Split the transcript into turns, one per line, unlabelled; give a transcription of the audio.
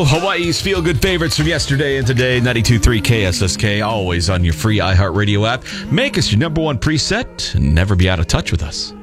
Radio, Hawaii's feel-good favorites from yesterday and today, 92.3 KSSK, always on your free iHeartRadio app. Make us your number one preset and never be out of touch with us.